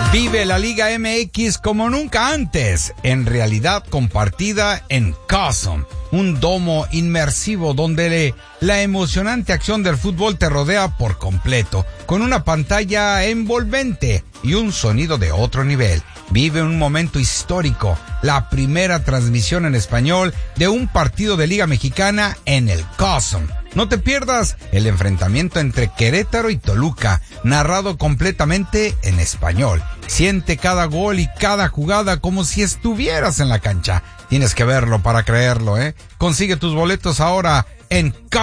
Vive la Liga MX como nunca antes, en realidad compartida en Cosm, un domo inmersivo donde la emocionante acción del fútbol te rodea por completo, con una pantalla envolvente y un sonido de otro nivel. Vive un momento histórico, la primera transmisión en español de un partido de Liga Mexicana en el Cosm. No te pierdas el enfrentamiento entre Querétaro y Toluca, narrado completamente en español. Siente cada gol y cada jugada como si estuvieras en la cancha. Tienes que verlo para creerlo, ¿eh? Consigue tus boletos ahora en